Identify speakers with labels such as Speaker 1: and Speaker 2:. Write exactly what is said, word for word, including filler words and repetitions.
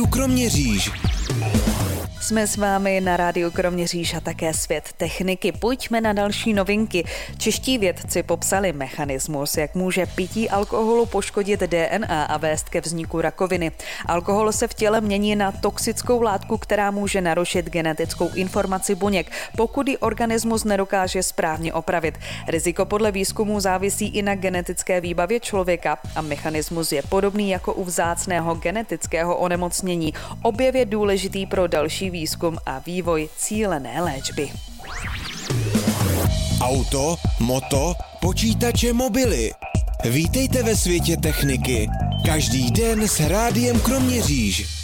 Speaker 1: Kroměříž.
Speaker 2: Jsme s vámi na rádiu Kroměříž a také Svět techniky. Pojďme na další novinky. Čeští vědci popsali mechanismus, jak může pití alkoholu poškodit D N A a vést ke vzniku rakoviny. Alkohol se v těle mění na toxickou látku, která může narušit genetickou informaci buněk, pokud ji organismus nedokáže správně opravit. Riziko podle výzkumu závisí i na genetické výbavě člověka a mechanismus je podobný jako u vzácného genetického onemocnění. Objev je důležitý pro další výzkum a vývoj cílené léčby.
Speaker 1: Auto, moto, počítače, mobily. Vítejte ve světě techniky. Každý den s Rádiem Kroměříž.